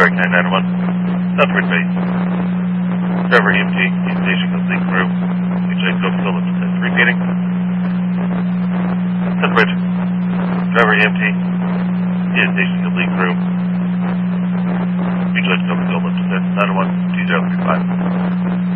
Derek 991. Southward base. Trevor EMT, he's station complete crew. Jacob Phillips is repeating. Southbridge. Trevor EMT, he is station complete crew.